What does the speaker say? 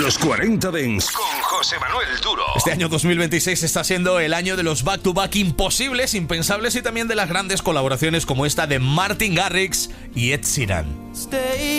Los 40 Dents con José Manuel Duro. Este año 2026 está siendo el año de los back-to-back imposibles, impensables y también de las grandes colaboraciones como esta de Martin Garrix y Ed Sheeran.